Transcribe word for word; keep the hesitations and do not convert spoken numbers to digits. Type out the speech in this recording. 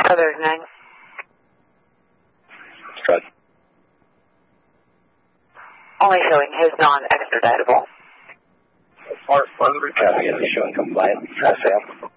Other name? Truck. Only showing his non-extraditable. As far as further traffic is showing compliant. That's it.